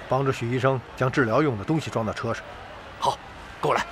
帮着许医生将治疗用的东西装到车上。 好，跟我来。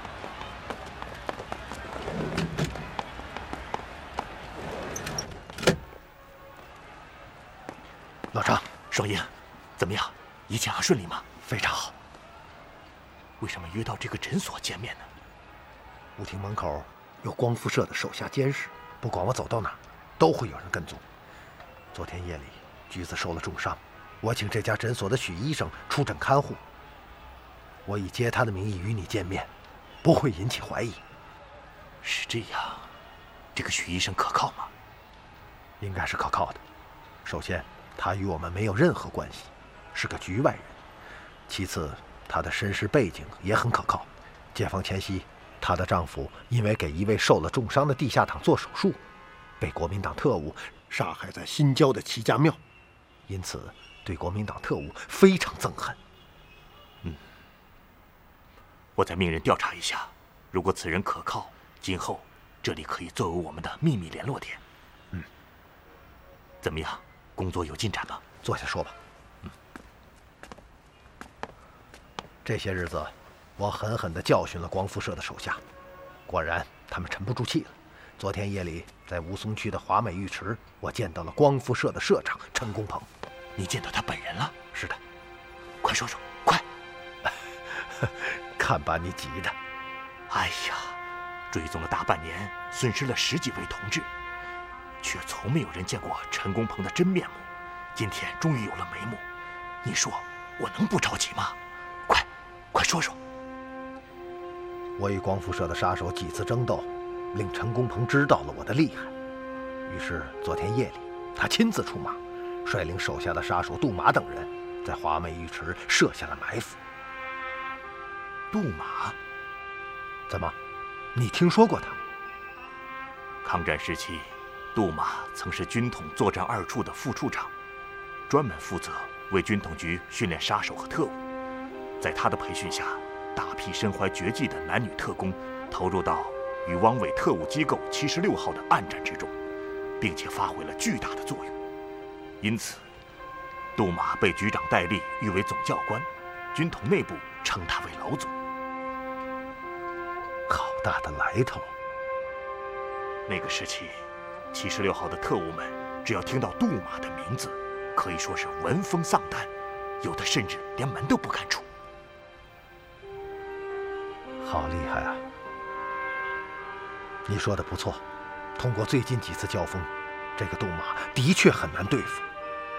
老张， 双英，怎么样？一切还顺利吗？ 非常好。 为什么约到这个诊所见面呢？ 舞厅门口有光复社的手下监视，不管我走到哪儿，都会有人跟踪。昨天夜里，橘子受了重伤，我请这家诊所的许医生出诊看护。我以接他的名义与你见面，不会引起怀疑。 是这样，这个许医生可靠吗？ 应该是可靠的。首先，他与我们没有任何关系，是个局外人。其次，他的身世背景也很可靠。解放前夕，她的丈夫因为给一位受了重伤的地下党做手术，被国民党特务杀害在新郊的齐家庙，因此对国民党特务非常憎恨。 我再命人调查一下，如果此人可靠，今后这里可以作为我们的秘密联络点。怎么样？工作有进展吗？ 坐下说吧。这些日子，我狠狠地教训了光复社的手下，果然他们沉不住气了。昨天夜里，在吴淞区的华美浴池，我见到了光复社的社长陈公鹏。 你见到他本人了？ 是的。 快说说，快！ 看把你急的。 哎呀，追踪了大半年，损失了10几位同志，却从没有人见过陈公鹏的真面目。今天终于有了眉目，你说我能不着急吗？快说说。 我与光复社的杀手几次争斗，令陈公鹏知道了我的厉害。于是昨天夜里，他亲自出马，率领手下的杀手杜马等人，在华美浴池设下了埋伏。 杜马？ 怎么，你听说过他？ 抗战时期，杜马曾是军统作战2处的副处长，专门负责为军统局训练杀手和特务。在他的培训下，大批身怀绝技的男女特工投入到与汪伪特务机构76号的暗战之中，并且发挥了巨大的作用。因此，杜马被局长戴笠誉为总教官，军统内部称他为老总。 好大的来头！ 那个时期，76号的特务们只要听到杜马的名字，可以说是闻风丧胆，有的甚至连门都不敢出。 好厉害啊！你说的不错，通过最近几次交锋，这个杜马的确很难对付。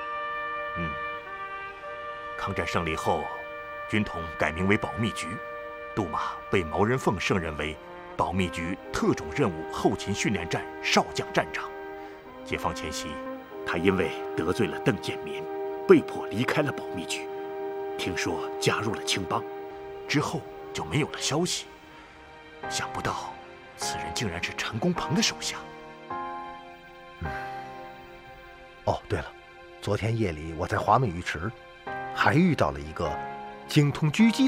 抗战胜利后，军统改名为保密局，杜马被毛人凤升任为保密局特种任务后勤训练站少将站长。解放前夕，他因为得罪了邓建民，被迫离开了保密局，听说加入了青帮，之后就没有了消息。想不到，此人竟然是陈公鹏的手下。 哦，对了，昨天夜里我在华美浴池，还遇到了一个精通狙击